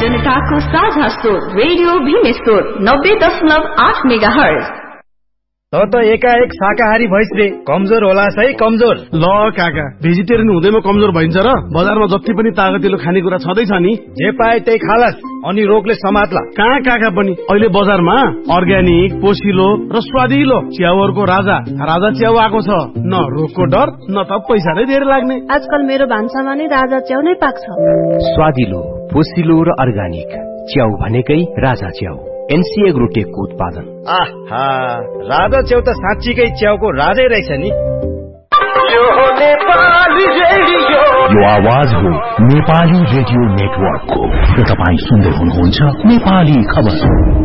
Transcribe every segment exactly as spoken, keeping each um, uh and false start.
जनताको साझा स्वर रेडियो भीमेश्वर नब्बे दशमलव आठ मेगा हर्ज। त त एकाएक शाकाहारी भइस रे, कमजोर होला है कमजोर। ल काका, भेजिटेरियन हुँदैमा कमजोर भइन्छ र? बजारमा जति पनि तागतिलो खानेकुरा छँदैछ नि, जे पाए त्यही खालास, अनि रोगले समात्ला। कहाँ काका पनि अहिले बजारमा अर्ग्यानिक, पोसिलो र स्वादिलो च्याउहरूको राजा राजा च्याउ आएको छ। न रोगको डर, न त पैसा नै धेरै लाग्ने। आजकल मेरो भान्सामा नै राजा च्याउ नै पाक्छ। स्वादिलो, पोसिलो र अर्ग्यानिक च्याउ भनेकै राजा च्याउ, एनसीए ग्रुटेकको उत्पादन। आहा, राजा च्याउ त साँच्चीकै च्याउको राजै रहेछ नि। यो नेपाली रेडियो, यो आवाज हो नेपाली रेडियो नेटवर्कको र तपाईँ सुन्दै हुनुहुन्छ नेपाली खबर।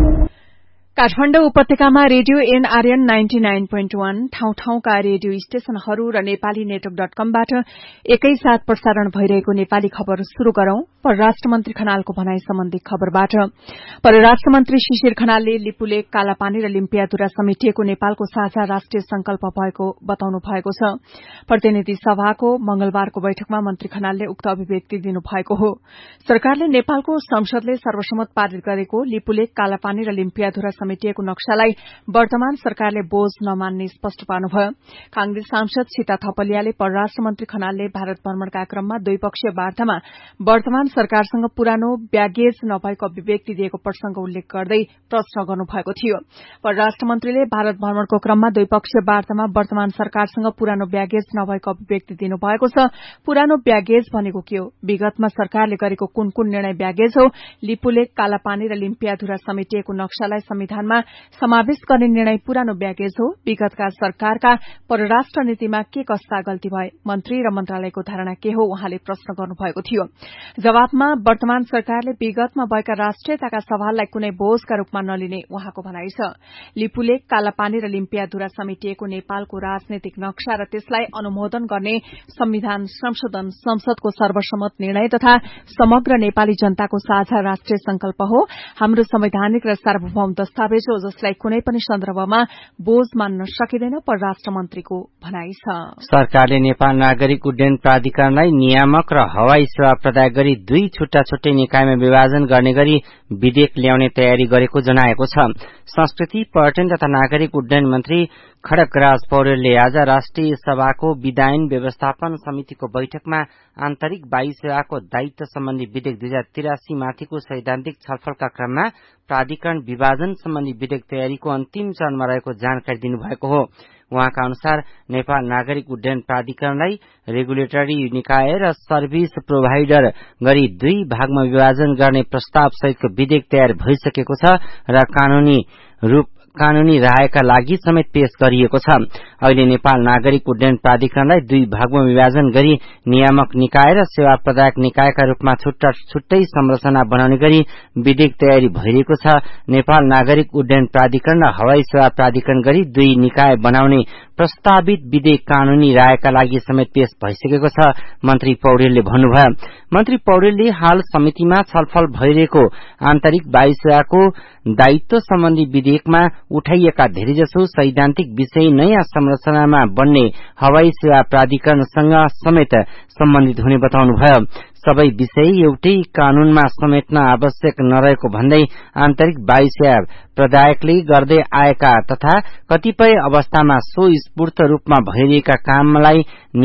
काठमाडौँ उपत्यकामा radio NRN ninety nine point वन, ठाउँ ठाउँका रेडियो स्टेशनहरू र नेपाली नेटवर्क डट कमबाट एकैसाथ प्रसारण भइरहेको नेपाली खबर शुरू गरौं। परराष्ट्र मन्त्री खनालको भनाई सम्बन्धी खबरबाट। परराष्ट्र मन्त्री शिशिर खनालले लिपुलेक, कालापानी र लिम्पियाधुरा समेटिएको नेपालको साझा राष्ट्रिय संकल्प भएको बताउनु भएको छ। प्रतिनिधि सभाको मंगलबारको बैठकमा मन्त्री खनालले उक्त अभिव्यक्ति दिनुभएको हो। सरकारले नेपालको संसदले सर्वसम्मत पारित गरेको लिपुलेक, कालापानी र लिम्पियाधुरा समेटिएको नक्शालाई वर्तमान सरकारले बोझ नमान्ने स्पष्ट पार्नुभयो। कांग्रेस सांसद सीता थपलियाले परराष्ट्र मन्त्री खनालले भारत भ्रमणका क्रममा द्विपक्षीय वार्तामा वर्तमान सरकारसँग पुरानो ब्यागेज नभएको अभिव्यक्ति दिएको प्रसंग उल्लेख गर्दै प्रश्न गर्नुभएको थियो। परराष्ट्र मन्त्रीले भारत भ्रमणको क्रममा द्विपक्षीय वार्तामा वर्तमान सरकारसँग पुरानो ब्यागेज नभएको अभिव्यक्ति दिनुभएको छ। पुरानो ब्यागेज भनेको के हो? विगतमा सरकारले गरेको कुन कुन निर्णय ब्यागेज हो? लिपुलेक, कालापानी र लिम्पियाधुरा समेटिएको नक्शालाई संविधानमा समावेश गर्ने निर्णय पुरानो ब्यागेज हो। विगतका सरकारका परराष्ट्र नीतिमा के कस्ता गल्ती भए? मन्त्री र मन्त्रालयको धारणा के हो? उहाँले प्रश्न गर्नुभएको थियो। जवाफमा वर्तमान सरकारले विगतमा भएका राष्ट्रियताका सवाललाई कुनै बोझका रूपमा नलिने उहाँको भनाइ छ। लिपुलेक, कालापानी र लिम्पियाधुरा समेटिएको नेपालको राजनैतिक नक्शा र त्यसलाई अनुमोदन गर्ने संविधान संशोधन संसदको सर्वसम्मत निर्णय तथा समग्र नेपाली जनताको साझा राष्ट्रिय संकल्प हो। हाम्रो संवैधानिक र सार्वभौम दस्तावेज हो, जसलाई कुनै पनि सन्दर्भमा बोझ मान्न सकिँदैन, परराष्ट्र मन्त्रीको भनाइ छ। सरकारले नेपाल नागरिक उड्डयन प्राधिकरणलाई नियामक र हवाई सेवा प्रदाय गरी दुई छुट्टा छुट्टै निकायमा विभाजन गर्ने गरी विधेयक ल्याउने तयारी गरेको जनाएको छ। संस्कृति, पर्यटन तथा नागरिक उड्डयन मन्त्री खड्गराज पौडेलले आज राष्ट्रिय सभाको विधायन व्यवस्थापन समितिको बैठकमा आन्तरिक वायु सेवाको दायित्व सम्बन्धी विधेयक दुई हजार तिरासी माथिको सैद्धान्तिक छलफलका क्रममा प्राधिकरण विभाजन सम्बन्धी विधेयक तयारीको अन्तिम चरणमा रहेको जानकारी दिनुभएको हो। उहाँका अनुसार नेपाल नागरिक उड्डयन प्राधिकरणलाई रेगुलेटरी निकाय र सर्भिस प्रोभाइडर गरी दुई भागमा विभाजन गर्ने प्रस्ताव सहितको विधेयक तयार भइसकेको छ र कानूनी रूप कानूनी रायका लागि समेत पेश गरिएको छ। अहिले नेपाल नागरिक उड्डयन प्राधिकरणलाई दुई भागमा विभाजन गरी नियामक निकाय र सेवा प्रदायक निकायका रूपमा छुट्टा छुट्टै संरचना बनाउने गरी विधेयक तयारी भइरहेको छ। नेपाल नागरिक उड्डयन प्राधिकरण र हवाई सेवा प्राधिकरण गरी दुई निकाय बनाउने प्रस्तावित विधेयक कानूनी रायका लागि समेत पेश भइसकेको छ, मन्त्री पौडेलले भन्नुभयो। मन्त्री पौडेलले हाल समितिमा छलफल भइरहेको आन्तरिक वायु सेवाको दायित्व सम्बन्धी विधेयकमा उठाइएका धेरैजसो सैद्धान्तिक विषय नयाँ संरचनामा बन्ने हवाई सेवा प्राधिकरणसँग समेत सम्बन्धित हुने बताउनुभयो। सबै विषय एउटै कानूनमा समेट्न आवश्यक नरहेको भन्दै आन्तरिक वायु सेवा प्रदायकले गर्दै आएका तथा कतिपय अवस्थामा सो स्फूर्त रूपमा भइरहेका कामलाई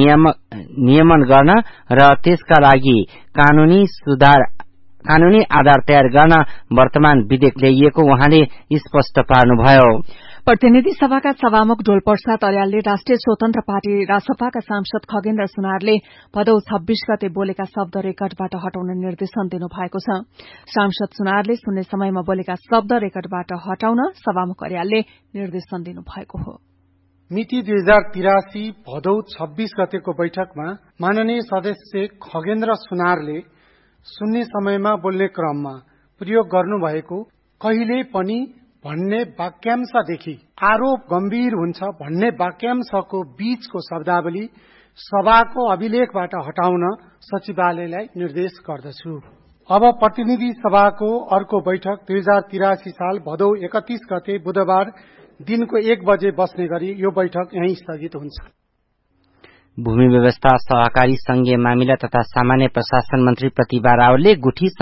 नियमन गर्न र त्यसका लागि कानूनी सुधार कानूनी आधार तयार गर्न वर्तमान विधेयक ल्याइएको उहाँले स्पष्ट पार्नुभयो। प्रतिनिधि सभाका सभामुख ढोलप्रसाद अर्यालले राष्ट्रिय स्वतन्त्र पार्टी रासपाका सांसद खगेन्द्र सुनारले भदौ छब्बीस गते बोलेका शब्द रेकर्डबाट हटाउन निर्देशन दिनुभएको छ। सांसद सुनारले सुन्ने समयमा बोलेका शब्द रेकर्डबाट हटाउन सभामुख अर्यालले निर्देशन दिनुभएको हो। मिति दुई हजार तिरासी भदौ छब्बीस गतेको बैठकमा माननीय सदस्य खगेन्द्र सुनारले सुन्ने समयमा बोल्ने क्रममा प्रयोग गर्नुभएको कहिले पनि भन्ने वाक्यांशदेखि आरोप गम्भीर हुन्छ भन्ने वाक्यांशको बीचको शब्दावली सभाको अभिलेखबाट हटाउन सचिवालयलाई निर्देश गर्दछु। अब प्रतिनिधि सभाको अर्को बैठक दुई हजार तिरासी साल भदौ एकतीस गते बुधबार दिनको एक बजे बस्ने गरी यो बैठक यही स्थगित हुन्छ। भूमि व्यवस्था, सहकारी संघीय मामिला तथा सामान्य प्रशासन मन्त्री प्रतिभा रावलले गुठी